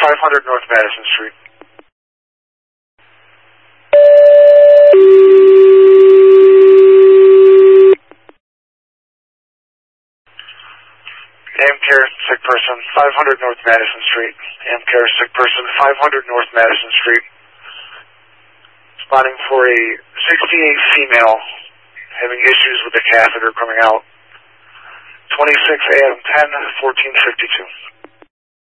500 North Madison Street. AmCare, sick person, 500 North Madison Street. AmCare, sick person, 500 North Madison Street. Spotting for a 68 female having issues with the catheter coming out. 26 AM 10, 1452.